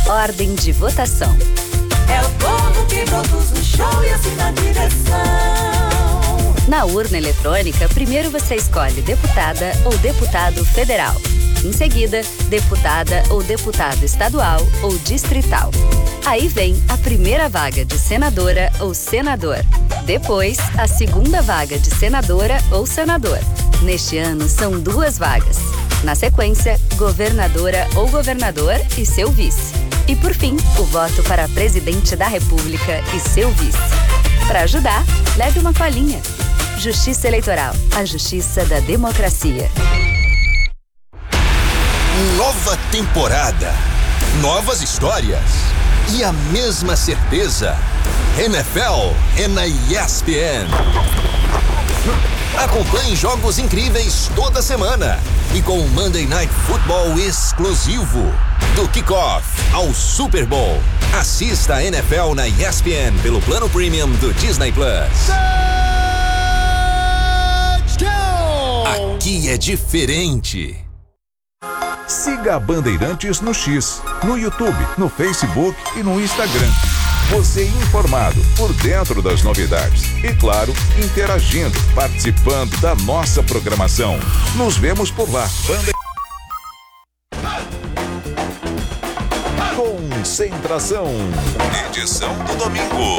Ordem de votação. É o povo que produz o show e assina a direção. Na urna eletrônica, primeiro você escolhe deputada ou deputado federal. Em seguida, deputada ou deputado estadual ou distrital. Aí vem a primeira vaga de senadora ou senador. Depois, a segunda vaga de senadora ou senador. Neste ano, são 2 vagas. Na sequência, governadora ou governador e seu vice. E por fim, o voto para presidente da República e seu vice. Para ajudar, leve uma colinha. Justiça Eleitoral, a justiça da democracia. Nova temporada, novas histórias e a mesma certeza. NFL é na ESPN. Acompanhe jogos incríveis toda semana e com o Monday Night Football exclusivo. Do kickoff ao Super Bowl. Assista a NFL na ESPN pelo plano premium do Disney Plus. Aqui é diferente. Siga a Bandeirantes no X, no YouTube, no Facebook e no Instagram. Você informado, por dentro das novidades. E claro, interagindo, participando da nossa programação. Nos vemos por lá. Concentração. Edição do domingo.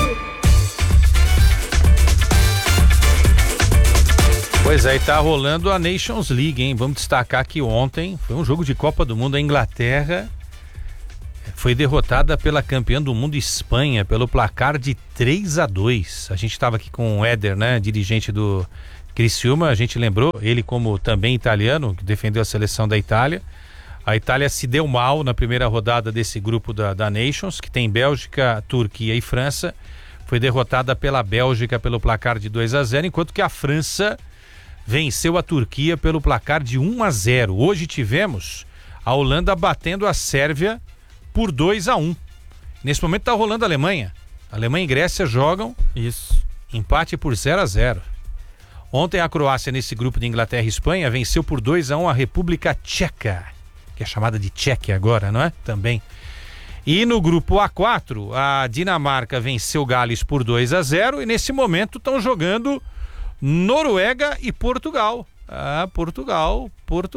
Pois é, e tá rolando a Nations League, hein? Vamos destacar que ontem foi um jogo de Copa do Mundo. A Inglaterra foi derrotada pela campeã do mundo Espanha pelo placar de 3-2. A gente estava aqui com o Éder, né? Dirigente do Criciúma. A gente lembrou, ele como também italiano, que defendeu a seleção da Itália. A Itália se deu mal na primeira rodada desse grupo da Nations, que tem Bélgica, Turquia e França. Foi derrotada pela Bélgica pelo placar de 2-0, enquanto que a França venceu a Turquia pelo placar de 1-0. Hoje tivemos a Holanda batendo a Sérvia por 2-1. Nesse momento está rolando a Alemanha. Alemanha e Grécia jogam. Isso. Empate por 0-0. Ontem a Croácia, nesse grupo de Inglaterra e Espanha, venceu por 2-1 a República Tcheca, que é chamada de Tchequia agora, não é? Também. E no grupo A4, a Dinamarca venceu Gales por 2-0 e nesse momento estão jogando Noruega e Portugal. Portugal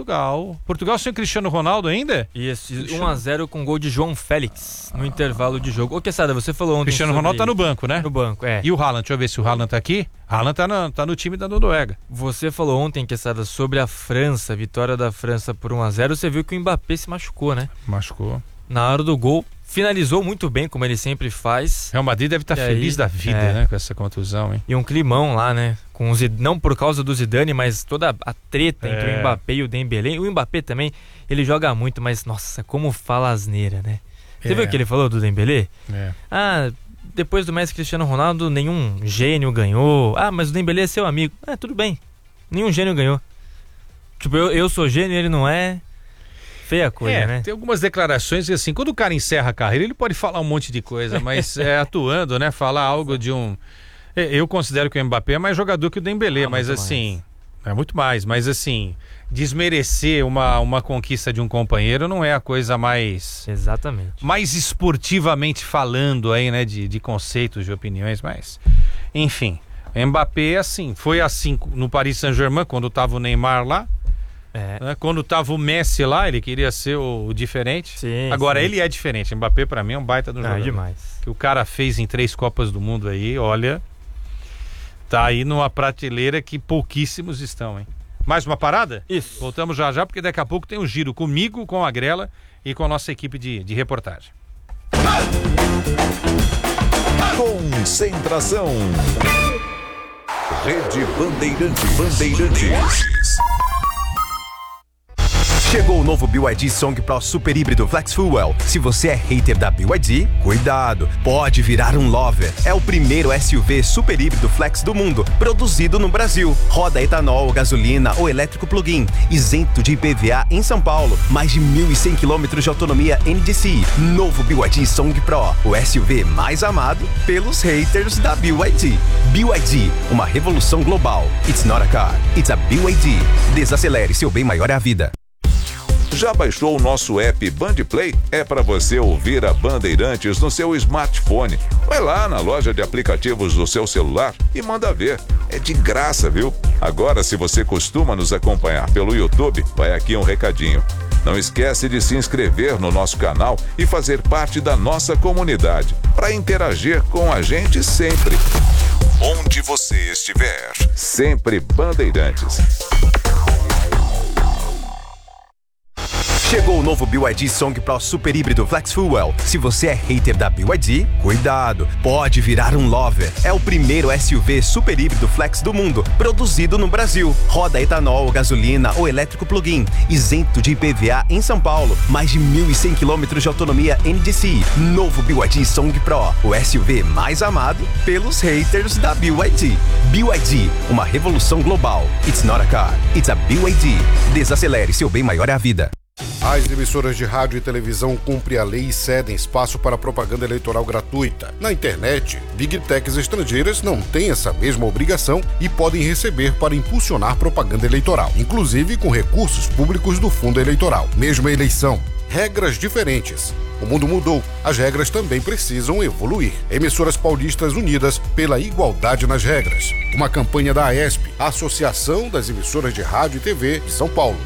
sem o Cristiano Ronaldo ainda? Isso, 1-0 com gol de João Félix no intervalo de jogo. Ô, Quesada, você falou ontem Cristiano Ronaldo tá no banco, né? No banco, é. E o Haaland, deixa eu ver se o Haaland tá aqui. Haaland tá no time da Noruega. Você falou ontem, Quesada, sobre a França, a vitória da França por 1-0. Você viu que o Mbappé se machucou, né? Machucou. Na hora do gol, finalizou muito bem, como ele sempre faz. Real Madrid deve estar feliz da vida, né? Com essa contusão, hein? E um climão lá, né? Com o Zidane, não por causa do Zidane, mas toda a treta entre o Mbappé e o Dembélé. O Mbappé também, ele joga muito, mas nossa, como fala asneira, né? Você viu o que ele falou do Dembélé? Depois do Messi e Cristiano Ronaldo, nenhum gênio ganhou. Mas o Dembélé é seu amigo. Tudo bem, nenhum gênio ganhou. Tipo, eu sou gênio e ele não é. Feia coisa, né? Tem algumas declarações que, assim, quando o cara encerra a carreira, ele pode falar um monte de coisa, mas atuando, né? Falar algo de um... Eu considero que o Mbappé é mais jogador que o Dembélé, mas assim... É muito mais, mas assim... Desmerecer uma conquista de um companheiro não é a coisa mais... Exatamente. Mais esportivamente falando aí, né? De conceitos, de opiniões, mas... Enfim, Mbappé, assim, foi assim no Paris Saint-Germain, quando tava o Neymar lá. Quando tava o Messi lá, ele queria ser o diferente. Sim, agora sim. Ele é diferente. Mbappé pra mim é um baita do jogador. Demais. Que o cara fez em 3 Copas do Mundo aí, olha, tá aí numa prateleira que pouquíssimos estão, hein? Mais uma parada? Isso. Voltamos já, porque daqui a pouco tem um giro comigo, com a Grela e com a nossa equipe de reportagem. Concentração. Rede Bandeirantes. Chegou o novo BYD Song Pro Super Híbrido Flex Fuel. Se você é hater da BYD, cuidado, pode virar um lover. É o primeiro SUV super híbrido flex do mundo, produzido no Brasil. Roda etanol, gasolina ou elétrico plug-in, isento de IPVA em São Paulo. Mais de 1.100 km de autonomia NDCi. Novo BYD Song Pro, o SUV mais amado pelos haters da BYD. BYD, uma revolução global. It's not a car, it's a BYD. Desacelere, seu bem maior é a vida. Já baixou o nosso app Bandplay? É para você ouvir a Bandeirantes no seu smartphone. Vai lá na loja de aplicativos do seu celular e manda ver. É de graça, viu? Agora, se você costuma nos acompanhar pelo YouTube, vai aqui um recadinho. Não esquece de se inscrever no nosso canal e fazer parte da nossa comunidade, para interagir com a gente sempre. Onde você estiver, sempre Bandeirantes. Chegou o novo BYD Song Pro Super Híbrido Flex Fuel. Se você é hater da BYD, cuidado, pode virar um lover. É o primeiro SUV super híbrido flex do mundo, produzido no Brasil. Roda etanol, gasolina ou elétrico plug-in, isento de IPVA em São Paulo. Mais de 1.100 km de autonomia NDCi. Novo BYD Song Pro, o SUV mais amado pelos haters da BYD. BYD, uma revolução global. It's not a car, it's a BYD. Desacelere, seu bem maior é a vida. As emissoras de rádio e televisão cumprem a lei e cedem espaço para propaganda eleitoral gratuita. Na internet, Big Techs estrangeiras não têm essa mesma obrigação e podem receber para impulsionar propaganda eleitoral, inclusive com recursos públicos do fundo eleitoral. Mesma eleição, regras diferentes. O mundo mudou, as regras também precisam evoluir. Emissoras paulistas unidas pela igualdade nas regras. Uma campanha da AESP, Associação das Emissoras de Rádio e TV de São Paulo.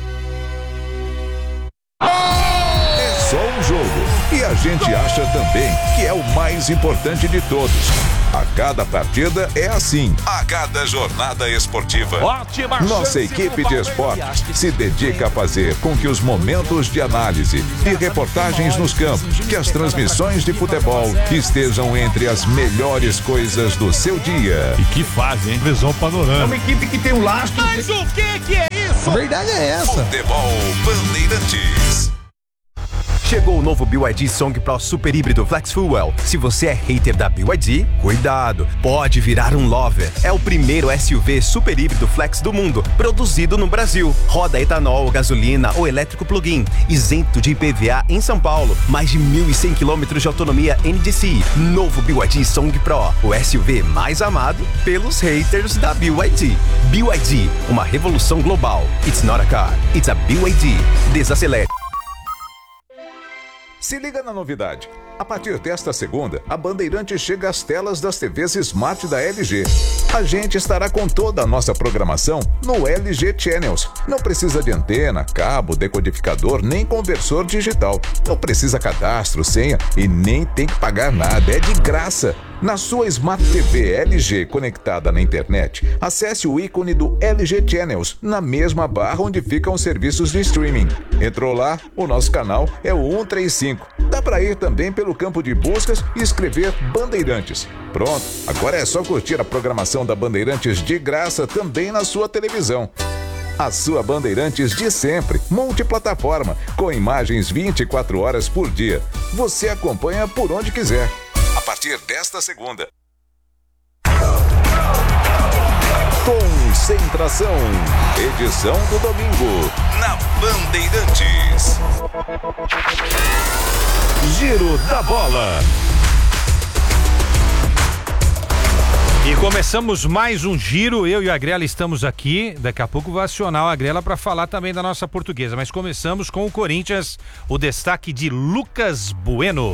Só um jogo. E a gente acha também que é o mais importante de todos. A cada partida é assim. A cada jornada esportiva. Ótima Nossa equipe de esportes se dedica a fazer com que os momentos de análise e reportagens nos campos, que as transmissões de futebol estejam entre as melhores coisas do seu dia. E que fase, hein? Visão panorâmica. É uma equipe que tem um lastro. Mas o que é isso? A verdade é essa. Futebol Bandeirantes. Chegou o novo BYD Song Pro Super Híbrido Flex Fuel. Se você é hater da BYD, cuidado, pode virar um lover. É o primeiro SUV super híbrido flex do mundo, produzido no Brasil. Roda etanol, gasolina ou elétrico plug-in, isento de IPVA em São Paulo. Mais de 1.100 km de autonomia NDCi. Novo BYD Song Pro, o SUV mais amado pelos haters da BYD. BYD, uma revolução global. It's not a car, it's a BYD. Desacelere. Se liga na novidade. A partir desta segunda, a Bandeirantes chega às telas das TVs Smart da LG. A gente estará com toda a nossa programação no LG Channels. Não precisa de antena, cabo, decodificador, nem conversor digital. Não precisa cadastro, senha e nem tem que pagar nada. É de graça. Na sua Smart TV LG conectada na internet, acesse o ícone do LG Channels na mesma barra onde ficam os serviços de streaming. Entrou lá, o nosso canal é o 135. Dá para ir também pelo campo de buscas e escrever Bandeirantes. Pronto, agora é só curtir a programação da Bandeirantes de graça também na sua televisão. A sua Bandeirantes de sempre, multiplataforma, com imagens 24 horas por dia. Você acompanha por onde quiser. A partir desta segunda. Concentração, edição do domingo, na Bandeirantes. Giro da Bola. E começamos mais um giro, eu e a Grela estamos aqui, daqui a pouco vou acionar a Grela para falar também da nossa portuguesa, mas começamos com o Corinthians, o destaque de Lucas Bueno.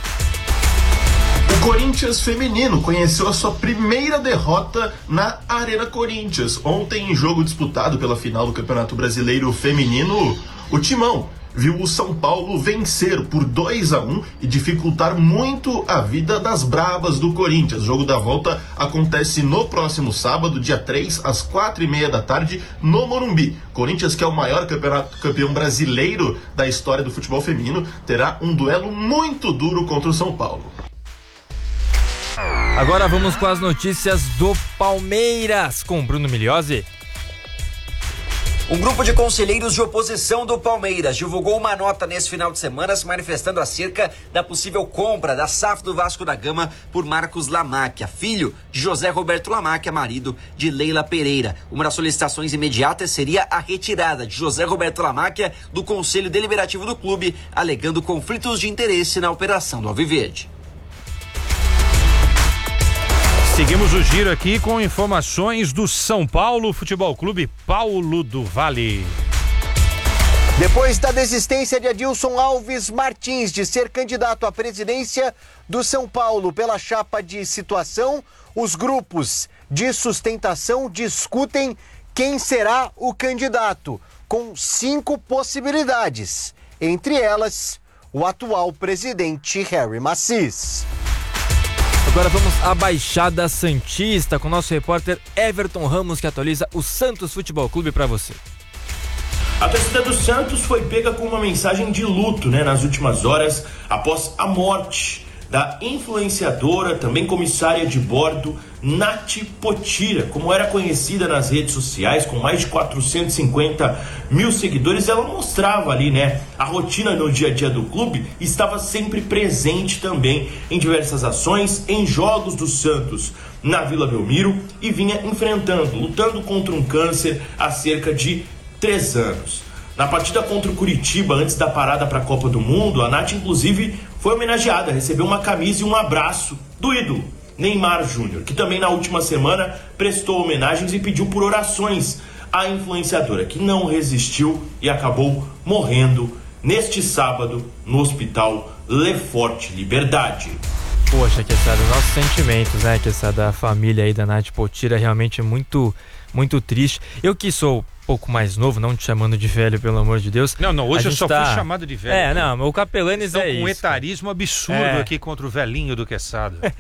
O Corinthians feminino conheceu a sua primeira derrota na Arena Corinthians. Ontem, em jogo disputado pela final do Campeonato Brasileiro Feminino, o Timão viu o São Paulo vencer por 2-1 e dificultar muito a vida das bravas do Corinthians. O jogo da volta acontece no próximo sábado, dia 3, às 4h30 da tarde, no Morumbi. Corinthians, que é o maior campeão brasileiro da história do futebol feminino, terá um duelo muito duro contra o São Paulo. Agora vamos com as notícias do Palmeiras, com Bruno Migliozzi. Um grupo de conselheiros de oposição do Palmeiras divulgou uma nota nesse final de semana se manifestando acerca da possível compra da SAF do Vasco da Gama por Marcos Lamáquia, filho de José Roberto Lamáquia, marido de Leila Pereira. Uma das solicitações imediatas seria a retirada de José Roberto Lamáquia do Conselho Deliberativo do clube, alegando conflitos de interesse na operação do Alviverde. Seguimos o giro aqui com informações do São Paulo Futebol Clube Paulo do Vale. Depois da desistência de Adilson Alves Martins de ser candidato à presidência do São Paulo pela chapa de situação, os grupos de sustentação discutem quem será o candidato, com 5 possibilidades, entre elas o atual presidente Harry Macis. Agora vamos à Baixada Santista com o nosso repórter Everton Ramos, que atualiza o Santos Futebol Clube para você. A torcida do Santos foi pega com uma mensagem de luto, nas últimas horas, após a morte da influenciadora, também comissária de bordo, Nath Potira. Como era conhecida nas redes sociais, com mais de 450 mil seguidores, ela mostrava ali, a rotina no dia a dia do clube, e estava sempre presente também em diversas ações, em jogos do Santos na Vila Belmiro, e vinha lutando contra um câncer há cerca de 3 anos. Na partida contra o Curitiba, antes da parada para a Copa do Mundo, a Nath inclusive foi homenageada, recebeu uma camisa e um abraço do ídolo Neymar Júnior, que também na última semana prestou homenagens e pediu por orações à influenciadora, que não resistiu e acabou morrendo neste sábado no Hospital Lefort Liberdade. Poxa, Queçada, nossos sentimentos, Queçada, da família aí da Nath Potira, realmente muito, muito triste. Eu que sou pouco mais novo, não te chamando de velho, pelo amor de Deus. Não, hoje eu só fui chamado de velho. O Capelanes é isso. Um etarismo absurdo aqui contra o velhinho do Queçada.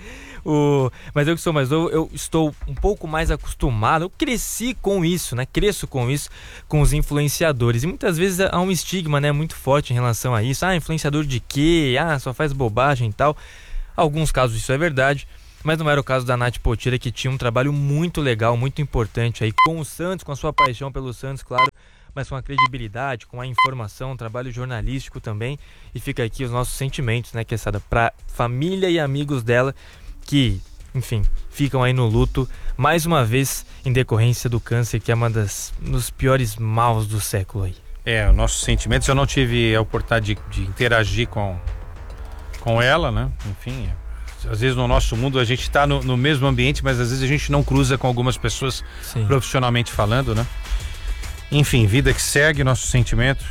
Mas eu que sou mais novo, eu estou um pouco mais acostumado, eu cresci com isso, cresço com isso, com os influenciadores, e muitas vezes há um estigma, muito forte em relação a isso. Influenciador de quê? Só faz bobagem e tal. Alguns casos isso é verdade, mas não era o caso da Nath Potira, que tinha um trabalho muito legal, muito importante aí com o Santos, com a sua paixão pelo Santos, claro, mas com a credibilidade, com a informação, um trabalho jornalístico também. E fica aqui os nossos sentimentos, Queçada, para família e amigos dela que, enfim, ficam aí no luto, mais uma vez em decorrência do câncer, que é uma dos piores maus do século aí. Os nossos sentimentos. Eu não tive a oportunidade de interagir com ela, Enfim, às vezes no nosso mundo a gente está no mesmo ambiente, mas às vezes a gente não cruza com algumas pessoas. Sim. Profissionalmente falando, Enfim, vida que segue, nosso sentimento,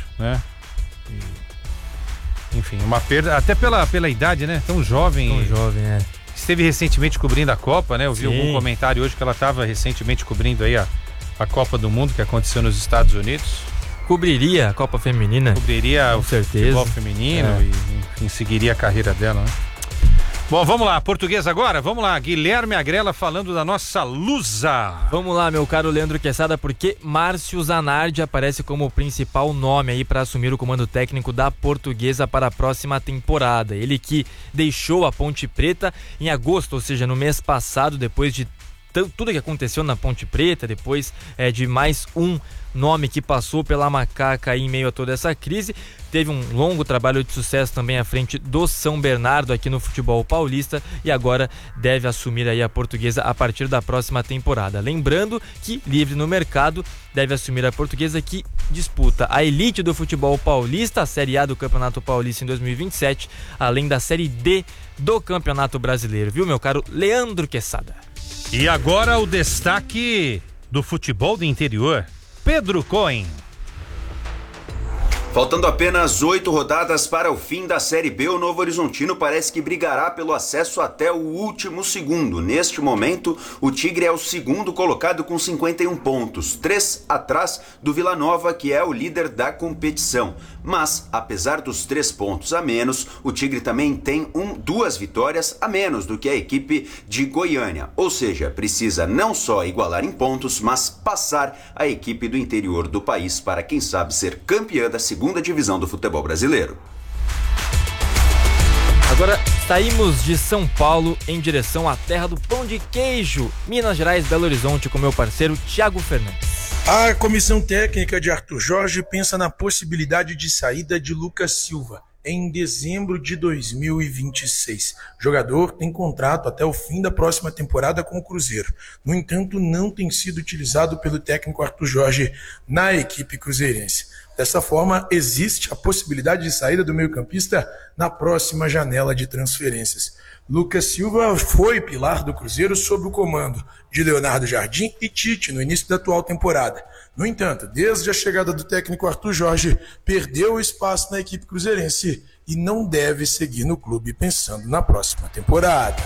Enfim, uma perda, até pela idade, Tão jovem. Esteve recentemente cobrindo a Copa, Eu vi algum comentário hoje que ela estava recentemente cobrindo aí a Copa do Mundo, que aconteceu nos Estados Unidos. Cobriria a Copa Feminina. Cobriria com certeza. O futebol feminino e, enfim, seguiria a carreira dela, Bom, vamos lá, português agora, vamos lá, Guilherme Agrela falando da nossa Lusa. Vamos lá, meu caro Leandro Queçada, porque Márcio Zanardi aparece como o principal nome aí para assumir o comando técnico da Portuguesa para a próxima temporada. Ele que deixou a Ponte Preta em agosto, ou seja, no mês passado, depois de tudo que aconteceu na Ponte Preta, depois de mais um nome que passou pela macaca aí em meio a toda essa crise. Teve um longo trabalho de sucesso também à frente do São Bernardo aqui no futebol paulista, e agora deve assumir aí a Portuguesa a partir da próxima temporada. Lembrando que, livre no mercado, deve assumir a Portuguesa, que disputa a elite do futebol paulista, a Série A do Campeonato Paulista em 2027, além da Série D do Campeonato Brasileiro, viu, meu caro Leandro Queçada? E agora o destaque do futebol do interior, Pedro Cohen. Faltando apenas 8 rodadas para o fim da Série B, o Novo Horizontino parece que brigará pelo acesso até o último segundo. Neste momento, o Tigre é o segundo colocado com 51 pontos, 3 atrás do Vila Nova, que é o líder da competição. Mas, apesar dos 3 pontos a menos, o Tigre também tem 2 vitórias a menos do que a equipe de Goiânia. Ou seja, precisa não só igualar em pontos, mas passar a equipe do interior do país para, quem sabe, ser campeã da segunda divisão do futebol brasileiro. Agora saímos de São Paulo em direção à terra do pão de queijo, Minas Gerais, Belo Horizonte, com meu parceiro Thiago Fernandes. A comissão técnica de Arthur Jorge pensa na possibilidade de saída de Lucas Silva em dezembro de 2026. O jogador tem contrato até o fim da próxima temporada com o Cruzeiro. No entanto, não tem sido utilizado pelo técnico Arthur Jorge na equipe cruzeirense. Dessa forma, existe a possibilidade de saída do meio-campista na próxima janela de transferências. Lucas Silva foi pilar do Cruzeiro sob o comando de Leonardo Jardim e Tite no início da atual temporada. No entanto, desde a chegada do técnico Arthur Jorge, perdeu espaço na equipe cruzeirense e não deve seguir no clube pensando na próxima temporada.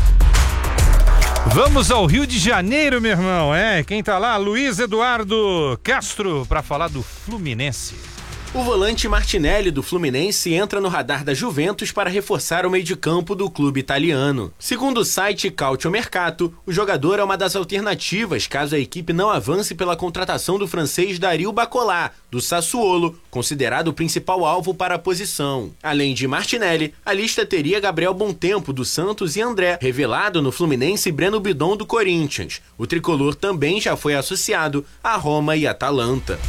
Vamos ao Rio de Janeiro, meu irmão. Quem tá lá? Luiz Eduardo Castro para falar do Fluminense. O volante Martinelli do Fluminense entra no radar da Juventus para reforçar o meio de campo do clube italiano. Segundo o site Calciomercato, o jogador é uma das alternativas caso a equipe não avance pela contratação do francês Dario Bacolá, do Sassuolo, considerado o principal alvo para a posição. Além de Martinelli, a lista teria Gabriel Bontempo do Santos e André, revelado no Fluminense, e Breno Bidon do Corinthians. O tricolor também já foi associado a Roma e Atalanta.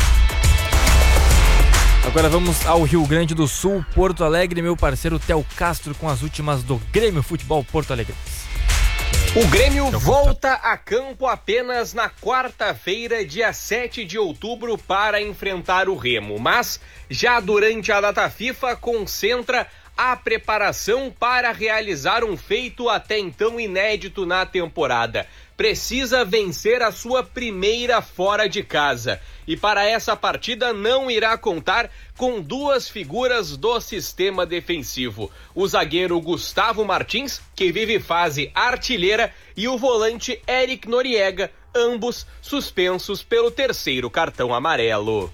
Agora vamos ao Rio Grande do Sul, Porto Alegre, meu parceiro Theo Castro com as últimas do Grêmio Futebol Porto Alegre. O Grêmio volta a campo apenas na quarta-feira, dia 7 de outubro, para enfrentar o Remo, mas já durante a data FIFA concentra a preparação para realizar um feito até então inédito na temporada. Precisa vencer a sua primeira fora de casa. E para essa partida não irá contar com duas figuras do sistema defensivo. O zagueiro Gustavo Martins, que vive fase artilheira, e o volante Eric Noriega, ambos suspensos pelo terceiro cartão amarelo.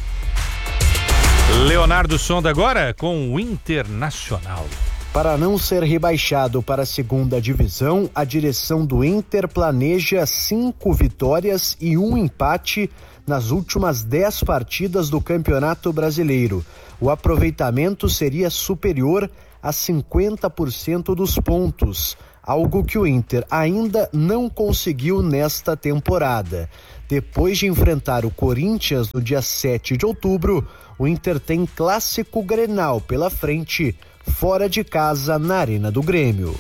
Leonardo Sonda agora com o Internacional. Para não ser rebaixado para a segunda divisão, a direção do Inter planeja 5 vitórias e 1 empate nas últimas 10 partidas do Campeonato Brasileiro. O aproveitamento seria superior a 50% dos pontos, algo que o Inter ainda não conseguiu nesta temporada. Depois de enfrentar o Corinthians no dia 7 de outubro, o Inter tem Clássico Grenal pela frente, fora de casa na Arena do Grêmio.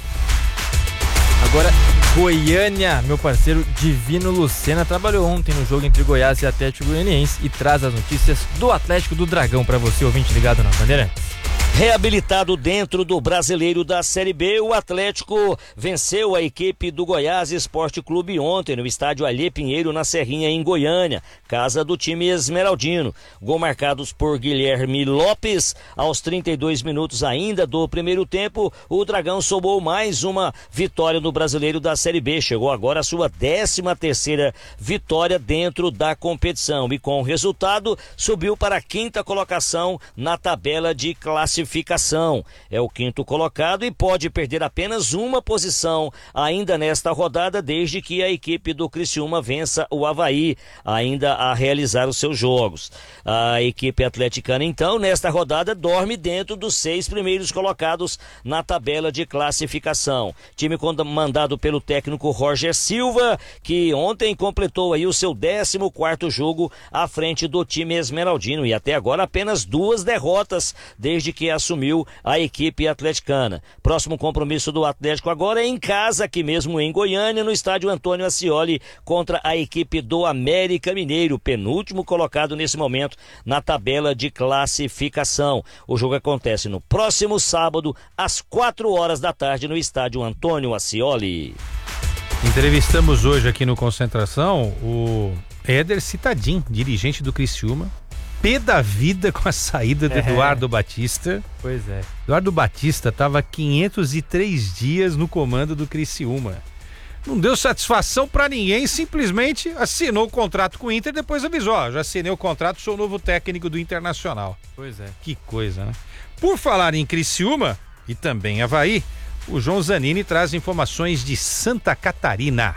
Agora, Goiânia, meu parceiro Divino Lucena trabalhou ontem no jogo entre Goiás e Atlético Goianiense e traz as notícias do Atlético do Dragão para você, ouvinte ligado na Bandeirantes. Reabilitado dentro do Brasileiro da Série B, o Atlético venceu a equipe do Goiás Esporte Clube ontem no estádio Alê Pinheiro, na Serrinha, em Goiânia, casa do time esmeraldino. Gol marcados por Guilherme Lopes. Aos 32 minutos ainda do primeiro tempo, o Dragão somou mais uma vitória no Brasileiro da Série B. Chegou agora a sua 13ª vitória dentro da competição e com o resultado subiu para a 5ª colocação na tabela de classificação. É o 5º colocado e pode perder apenas uma posição ainda nesta rodada, desde que a equipe do Criciúma vença o Avaí ainda a realizar os seus jogos. A equipe atleticana, então, nesta rodada dorme dentro dos 6 primeiros colocados na tabela de classificação. Time comandado pelo técnico Roger Silva, que ontem completou aí o seu 14º jogo à frente do time esmeraldino e até agora apenas 2 derrotas desde que assumiu a equipe atleticana. Próximo compromisso do Atlético agora é em casa, aqui mesmo em Goiânia, no estádio Antônio Ascioli, contra a equipe do América Mineiro, penúltimo colocado nesse momento na tabela de classificação. O jogo acontece no próximo sábado, às 4 da tarde, no estádio Antônio Ascioli. Entrevistamos hoje aqui no Concentração o Éder Citadin, dirigente do Criciúma. Pé da vida com a saída do Eduardo Batista. Pois é. Eduardo Batista estava 503 dias no comando do Criciúma. Não deu satisfação para ninguém, simplesmente assinou o contrato com o Inter e depois avisou, já assinei o contrato, sou o novo técnico do Internacional. Pois é. Que coisa, né? Por falar em Criciúma e também Avaí, o João Zanini traz informações de Santa Catarina.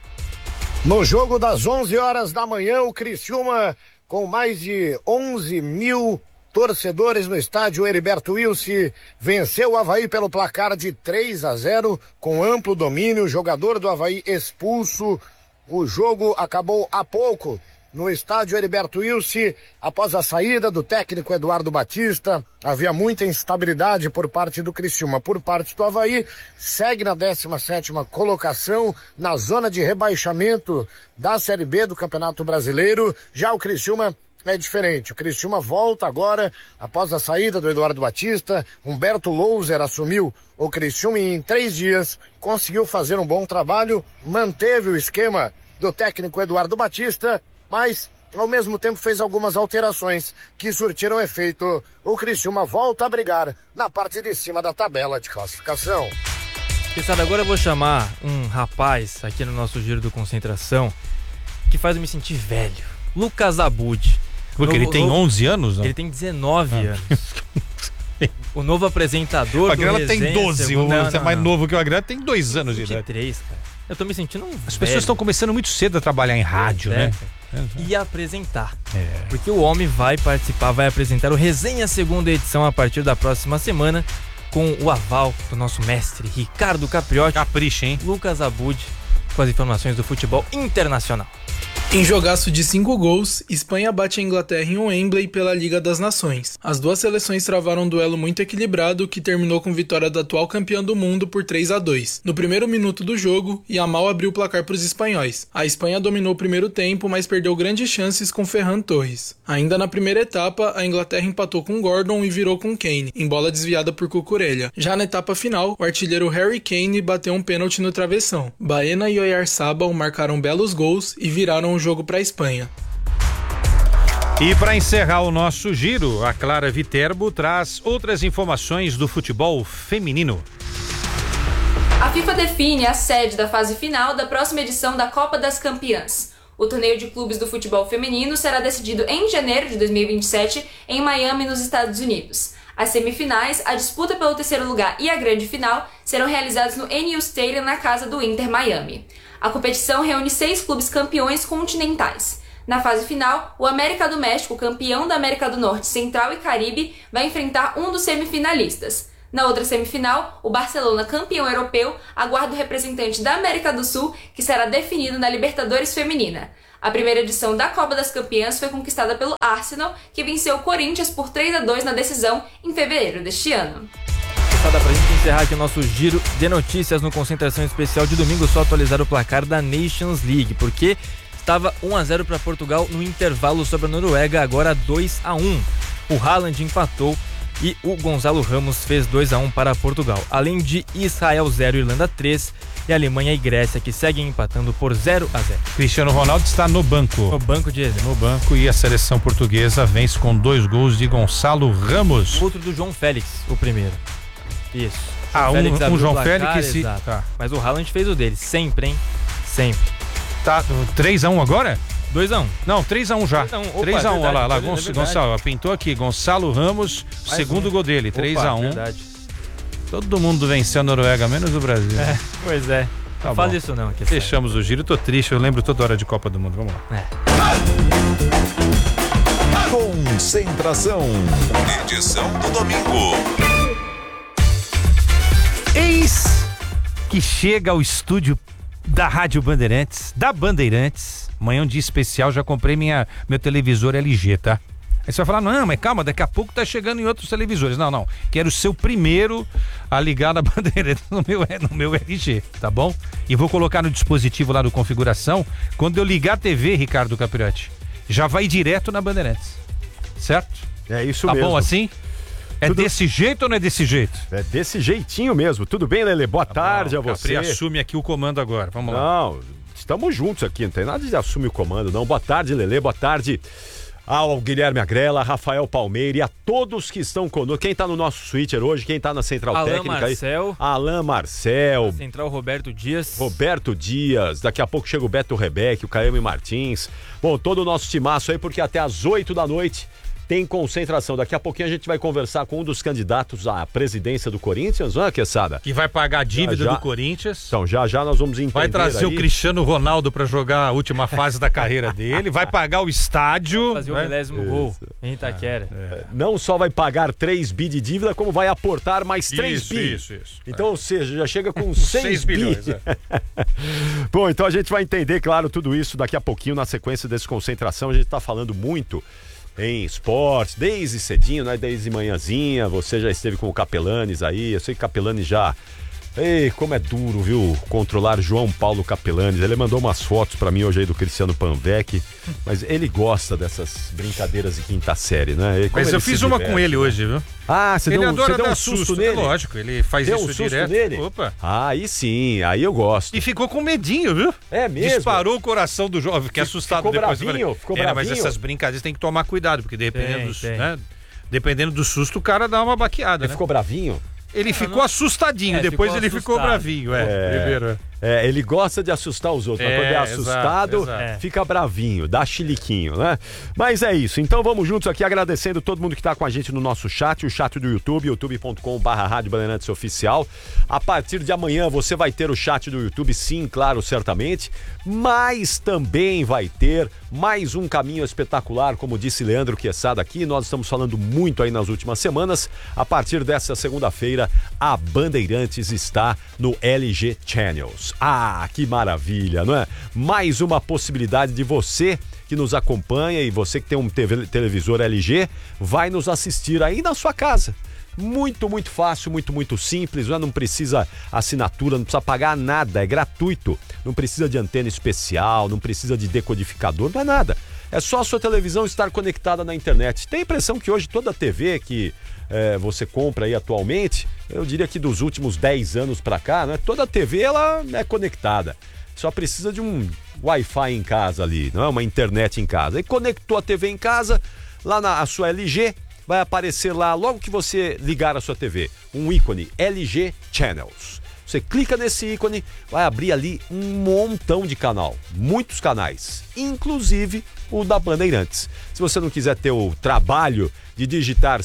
No jogo das 11 da manhã, o Criciúma, com mais de 11 mil torcedores no estádio Heriberto Wilson, venceu o Avaí pelo placar de 3-0, com amplo domínio. O jogador do Avaí expulso. O jogo acabou há pouco no estádio Heriberto Wilson, após a saída do técnico Eduardo Batista. Havia muita instabilidade por parte do Criciúma. Por parte do Avaí, segue na 17ª colocação, na zona de rebaixamento da Série B do Campeonato Brasileiro. Já o Criciúma é diferente. O Criciúma volta agora, após a saída do Eduardo Batista. Humberto Louser assumiu o Criciúma e em 3 dias conseguiu fazer um bom trabalho, manteve o esquema do técnico Eduardo Batista, mas ao mesmo tempo fez algumas alterações que surtiram efeito. O Criciúma volta a brigar na parte de cima da tabela de classificação. Pessoal, agora eu vou chamar um rapaz aqui no nosso Giro do Concentração que faz eu me sentir velho. Lucas Abud. Porque ele tem 11 anos, não? Ele tem 19 anos. O novo apresentador. O Agrela tem 12. Você é mais novo que o Agrela, tem 2 anos de idade. 23, cara. Eu tô me sentindo um As pessoas estão começando muito cedo a trabalhar em rádio, né? E apresentar. Porque o homem vai participar, vai apresentar o Resenha Segunda Edição a partir da próxima semana, com o aval do nosso mestre Ricardo Capriotti. Capricha, hein? Lucas Abud, com as informações do futebol internacional. Em jogaço de 5 gols, Espanha bate a Inglaterra em Wembley pela Liga das Nações. As duas seleções travaram um duelo muito equilibrado que terminou com vitória da atual campeã do mundo por 3-2. No primeiro minuto do jogo, Yamal abriu o placar para os espanhóis. A Espanha dominou o primeiro tempo, mas perdeu grandes chances com Ferran Torres. Ainda na primeira etapa, a Inglaterra empatou com Gordon e virou com Kane, em bola desviada por Cucurella. Já na etapa final, o artilheiro Harry Kane bateu um pênalti no travessão. Baena e Oyarzabal marcaram belos gols e viraram o jogo para a Espanha. E para encerrar o nosso giro, a Clara Viterbo traz outras informações do futebol feminino. A FIFA define a sede da fase final da próxima edição da Copa das Campeãs. O torneio de clubes do futebol feminino será decidido em janeiro de 2027 em Miami, nos Estados Unidos. As semifinais, a disputa pelo terceiro lugar e a grande final serão realizadas no NU Stadium, na casa do Inter Miami. A competição reúne 6 clubes campeões continentais. Na fase final, o América do México, campeão da América do Norte, Central e Caribe, vai enfrentar um dos semifinalistas. Na outra semifinal, o Barcelona, campeão europeu, aguarda o representante da América do Sul, que será definido na Libertadores Feminina. A primeira edição da Copa das Campeãs foi conquistada pelo Arsenal, que venceu o Corinthians por 3-2 na decisão em fevereiro deste ano. Pra gente encerrar aqui o nosso giro de notícias no Concentração Especial de domingo, só atualizar o placar da Nations League, porque estava 1-0 para Portugal no intervalo sobre a Noruega, agora 2-1. O Haaland empatou e o Gonzalo Ramos fez 2-1 para Portugal, além de Israel 0, Irlanda 3 e Alemanha e Grécia, que seguem empatando por 0-0. Cristiano Ronaldo está no banco. No banco de No banco, e a seleção portuguesa vence com 2 gols de Gonçalo Ramos. Outro do João Félix, o primeiro. Isso. Um João Félix. Tá. Mas o Haaland fez o dele, sempre, hein? Sempre. Tá, 3-1 agora? 2-1. Não, 3-1 já. 3-1, olha lá, Gonçalo, pintou aqui, Gonçalo Ramos, mais segundo gol dele, 3-1. Verdade. Todo mundo venceu a Noruega, menos o Brasil. Pois é. Tá não faz isso não. Que fechamos o giro, tô triste, eu lembro toda hora de Copa do Mundo, vamos lá. Concentração, edição do domingo. Eis que chega ao estúdio da Rádio Bandeirantes, amanhã é um dia especial, já comprei meu televisor LG, tá? Aí você vai falar, não, mas calma, daqui a pouco tá chegando em outros televisores. Não, quero ser o primeiro a ligar na Bandeirantes no meu LG, tá bom? E vou colocar no dispositivo lá do configuração, quando eu ligar a TV, Ricardo Capriotti, já vai direto na Bandeirantes, certo? É isso mesmo. Tá bom assim? É desse jeito ou não é desse jeito? É desse jeitinho mesmo. Tudo bem, Lelê? Boa tarde a você. Capri assume aqui o comando agora. Vamos lá. Não, estamos juntos aqui. Não tem nada de assumir o comando, não. Boa tarde, Lelê. Boa tarde ao Guilherme Agrela, Rafael Palmeira e a todos que estão conosco. Quem está no nosso switcher hoje, quem está na Central Técnica aí? Alain Marcel. Central Roberto Dias. Daqui a pouco chega o Beto Rebeck, o Caeme Martins. Bom, todo o nosso timaço aí, porque até às 8 da noite tem concentração. Daqui a pouquinho a gente vai conversar com um dos candidatos à presidência do Corinthians, não é, Quesada? Que vai pagar a dívida do Corinthians. Então, já nós vamos entender. Vai trazer o Cristiano Ronaldo para jogar a última fase da carreira dele, vai pagar o estádio. Vai fazer o 10º gol em Itaquera. Não só vai pagar 3 bi de dívida, como vai aportar mais 3 bi. Isso. Então, ou seja, já chega com 6 bilhões. Bom, então a gente vai entender, claro, tudo isso daqui a pouquinho, na sequência dessa concentração. A gente está falando muito em esportes, desde cedinho, né? Desde manhãzinha, você já esteve com o Capelanes aí, eu sei que o Capelanes já Ei, como é duro, viu, controlar João Paulo Capelanes. Ele mandou umas fotos pra mim hoje aí do Cristiano Panvec, mas ele gosta dessas brincadeiras de quinta série, né? Mas eu fiz uma com ele hoje, viu? Ah, você ele deu adora um dar susto nele? Lógico, ele faz Deu isso um susto direto. nele? Opa. Ah, aí sim, aí eu gosto. E ficou com medinho, viu? É mesmo? Disparou o coração do jovem, fiquei assustado ficou depois. Bravinho? Ficou Mas bravinho? essas brincadeiras tem que tomar cuidado, porque dependendo, Tem. né? Dependendo do susto, o cara dá uma baqueada, Ele né? ficou bravinho? Ele ficou assustadinho, depois ele ficou bravinho, primeiro. Ele gosta de assustar os outros, mas quando é assustado, exato. fica bravinho, dá chiliquinho, né? Mas é isso, então vamos juntos aqui agradecendo todo mundo que tá com a gente no nosso chat, o chat do YouTube, youtube.com/Rádio Bandeirantes Oficial. A partir de amanhã você vai ter o chat do YouTube, sim, claro, certamente, mas também vai ter mais um caminho espetacular, como disse Leandro Quesada aqui, nós estamos falando muito aí nas últimas semanas. A partir dessa segunda-feira, a Bandeirantes está no LG Channels. Ah, que maravilha, não é? Mais uma possibilidade de você que nos acompanha e você que tem um televisor LG, vai nos assistir aí na sua casa. Muito, muito fácil, muito simples, não precisa assinatura, não precisa pagar nada, é gratuito. Não precisa de antena especial, não precisa de decodificador, não é nada. É só a sua televisão estar conectada na internet. Tem a impressão que hoje toda TV que você compra aí atualmente, eu diria que dos últimos 10 anos pra cá, né, toda TV ela é conectada. Só precisa de um Wi-Fi em casa ali, não é? Uma internet em casa. E conectou a TV em casa, lá na sua LG, vai aparecer lá, logo que você ligar a sua TV, um ícone LG Channels. Você clica nesse ícone, vai abrir ali um montão de canal, muitos canais, inclusive o da Bandeirantes. Se você não quiser ter o trabalho de digitar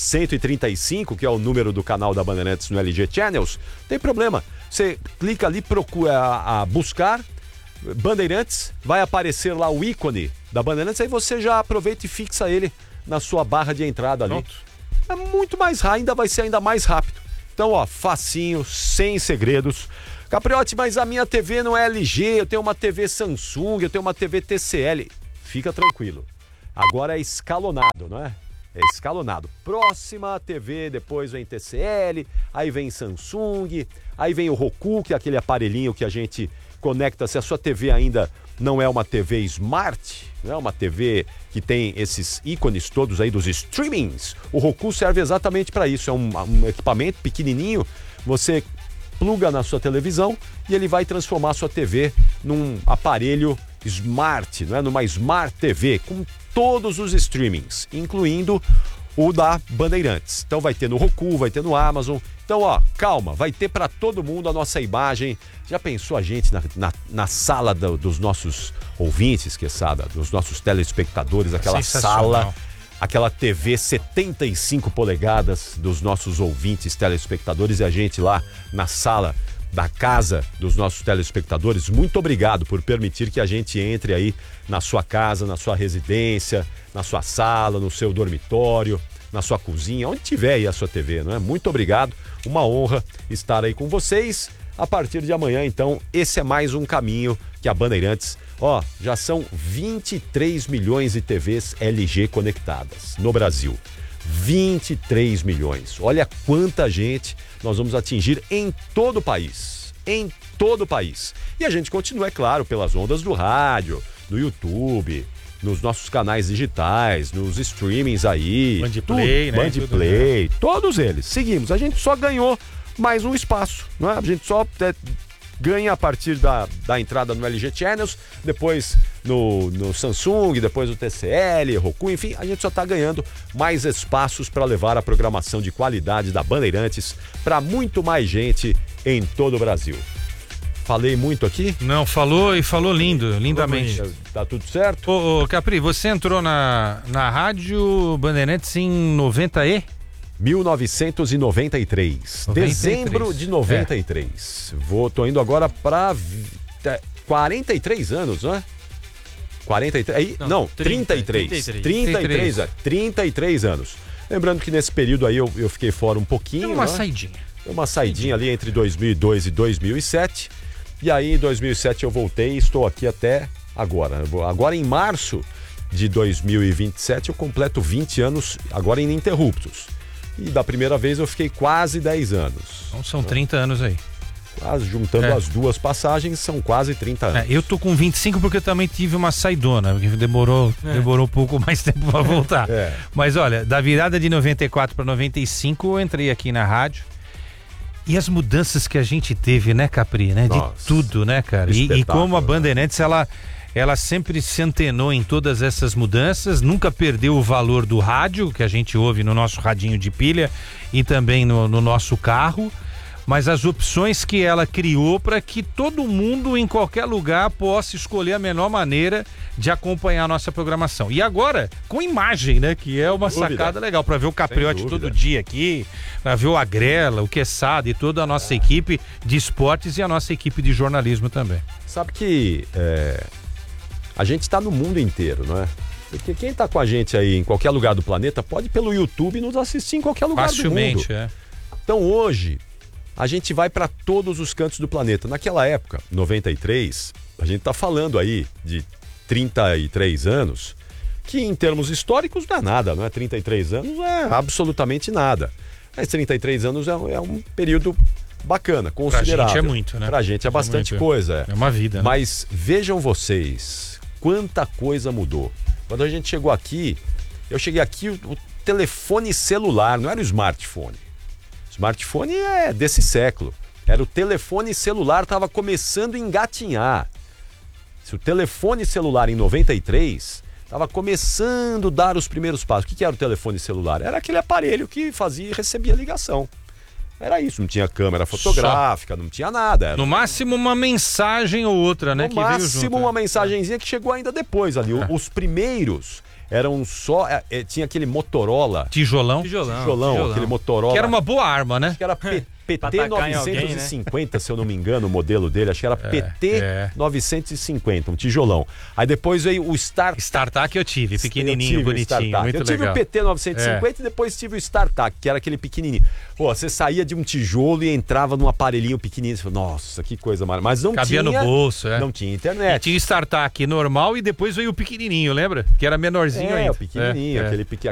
135, que é o número do canal da Bandeirantes no LG Channels, não tem problema. Você clica ali, procura a buscar Bandeirantes, vai aparecer lá o ícone da Bandeirantes, aí você já aproveita e fixa ele na sua barra de entrada ali. Pronto. É muito mais rápido, vai ser ainda mais rápido. Então, ó, facinho, sem segredos. Capriotti, mas a minha TV não é LG, eu tenho uma TV Samsung, eu tenho uma TV TCL. Fica tranquilo. Agora é escalonado, não é? É escalonado. Próxima TV, depois vem TCL, aí vem Samsung, aí vem o Roku, que é aquele aparelhinho que a gente conecta. Se a sua TV ainda não é uma TV Smart, não é uma TV que tem esses ícones todos aí dos streamings, o Roku serve exatamente para isso. É um equipamento pequenininho, você pluga na sua televisão e ele vai transformar a sua TV num aparelho Smart, não é? Numa Smart TV com todos os streamings, incluindo o da Bandeirantes. Então vai ter no Roku, vai ter no Amazon. Então, ó, calma, vai ter para todo mundo a nossa imagem. Já pensou a gente na sala dos nossos ouvintes, Quesada, dos nossos telespectadores, aquela sala, aquela TV 75 polegadas dos nossos ouvintes, telespectadores, e a gente lá na sala da casa dos nossos telespectadores. Muito obrigado por permitir que a gente entre aí na sua casa, na sua residência, na sua sala, no seu dormitório, na sua cozinha, onde tiver aí a sua TV, não é? Muito obrigado, uma honra estar aí com vocês. A partir de amanhã, então, esse é mais um caminho que a Bandeirantes, ó, já são 23 milhões de TVs LG conectadas no Brasil. 23 milhões. Olha quanta gente nós vamos atingir em todo o país. Em todo o país. E a gente continua, é claro, pelas ondas do rádio, no YouTube, nos nossos canais digitais, nos streamings aí. Bandplay, né? Bandplay, todos eles. Seguimos. A gente só ganhou mais um espaço, não é? A gente só ganha a partir da entrada no LG Channels, depois no Samsung, depois no TCL, Roku, enfim, a gente só está ganhando mais espaços para levar a programação de qualidade da Bandeirantes para muito mais gente em todo o Brasil. Falei muito aqui? Não, falou e falou lindo, lindamente. Tá tudo certo? Ô, Capri, você entrou na Rádio Bandeirantes em 1993. Dezembro de 93. Tô indo agora para 43 anos, não é? 43. Não, 33. 33 anos. Lembrando que nesse período aí eu fiquei fora um pouquinho. Deu uma saidinha. Deu uma saidinha ali entre 2002 e 2007. E aí em 2007 eu voltei e estou aqui até agora. Agora em março de 2027 eu completo 20 anos, agora ininterruptos. E da primeira vez eu fiquei quase 10 anos. Então são 30 anos aí. Quase juntando as duas passagens, são quase 30 anos. Eu tô com 25 porque eu também tive uma saidona, porque demorou um pouco mais tempo para voltar. Mas olha, da virada de 94 para 95 eu entrei aqui na rádio. E as mudanças que a gente teve, né, Capri, né? De tudo, né, cara? E como a Bandeirantes, ela sempre se antenou em todas essas mudanças, nunca perdeu o valor do rádio, que a gente ouve no nosso radinho de pilha e também no nosso carro, mas as opções que ela criou para que todo mundo em qualquer lugar possa escolher a melhor maneira de acompanhar a nossa programação. E agora, com imagem, né? Que é uma sacada legal, para ver o Capriotti todo dia aqui, para ver o Agrela, o Quesada e toda a nossa equipe de esportes e a nossa equipe de jornalismo também. Sabe que a gente está no mundo inteiro, não é? Porque quem está com a gente aí em qualquer lugar do planeta pode pelo YouTube nos assistir em qualquer lugar do mundo. Facilmente, Então hoje a gente vai para todos os cantos do planeta. Naquela época, 93, a gente está falando aí de 33 anos, que em termos históricos não é nada, não é? 33 anos é absolutamente nada. Mas 33 anos é um período bacana, considerável. Pra gente é muito, né? Pra gente é bastante coisa. É uma vida, né? Mas vejam vocês, quanta coisa mudou. Quando a gente chegou aqui, eu cheguei aqui, o telefone celular, não era o smartphone. O smartphone é desse século. Era o telefone celular, estava começando a engatinhar. Se o telefone celular em 93 estava começando a dar os primeiros passos. O que era o telefone celular? Era aquele aparelho que fazia e recebia ligação. Era isso, não tinha câmera fotográfica, não tinha nada. No máximo uma mensagem ou outra, né? No máximo uma mensagenzinha que chegou ainda depois ali. Os primeiros eram só... tinha aquele Motorola. Tijolão, aquele Motorola. Que era uma boa arma, né? Acho que era PT 950, se eu não me engano, o modelo dele. Acho que era PT 950, um tijolão. Aí depois veio o StarTAC eu tive, pequenininho, bonitinho, muito legal. Eu tive o PT 950 e depois tive o StarTAC, que era aquele pequenininho. Pô, você saía de um tijolo e entrava num aparelhinho pequenininho. Você falou, nossa, que coisa maravilhosa. Mas não cabia tinha... no bolso, Não tinha internet. E tinha o StarTAC normal e depois veio o pequenininho, lembra? Que era menorzinho ainda. O pequenininho, aquele pequenininho.